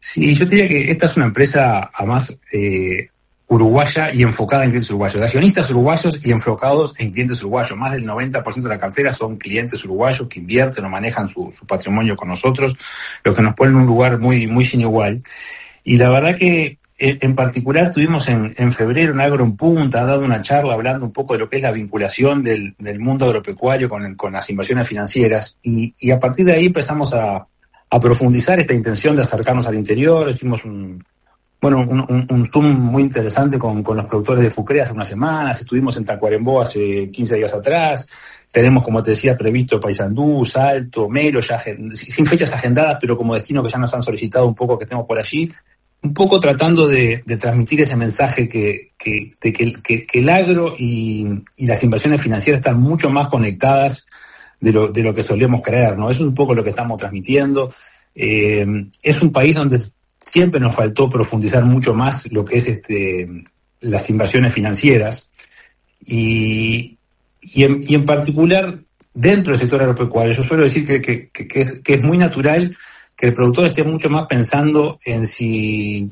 Sí, yo diría que esta es una empresa, además, uruguaya y enfocada en clientes uruguayos, de accionistas uruguayos y enfocados en clientes uruguayos. Más del 90% de la cartera son clientes uruguayos que invierten o manejan su patrimonio con nosotros, lo que nos pone en un lugar muy sin igual. Y la verdad que en particular estuvimos en febrero en Agro en Punta, dando una charla hablando un poco de lo que es la vinculación del mundo agropecuario con las inversiones financieras, y a partir de ahí empezamos a profundizar esta intención de acercarnos al interior. Hicimos un Zoom muy interesante con los productores de Fucrea hace unas semanas. Estuvimos en Tacuarembó hace 15 días atrás. Tenemos, como te decía, previsto Paysandú, Salto, Melo, ya sin fechas agendadas, pero como destino que ya nos han solicitado un poco que estemos por allí. Un poco tratando de transmitir ese mensaje que el agro y las inversiones financieras están mucho más conectadas de lo que solemos creer, ¿no? Eso es un poco lo que estamos transmitiendo. Es un país donde siempre nos faltó profundizar mucho más lo que es las inversiones financieras y en particular dentro del sector agropecuario. Yo suelo decir que es muy natural que el productor esté mucho más pensando en en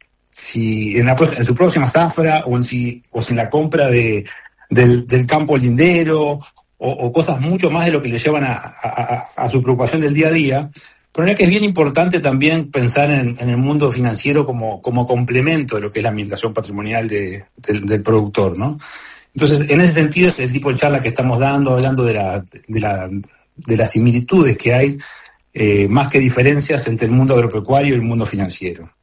su próxima zafra o en la compra del campo lindero o cosas mucho más de lo que le llevan a su preocupación del día a día. Pero es que es bien importante también pensar en el mundo financiero como complemento de lo que es la administración patrimonial del productor, ¿no? Entonces, en ese sentido es el tipo de charla que estamos dando, hablando de las similitudes que hay, más que diferencias entre el mundo agropecuario y el mundo financiero.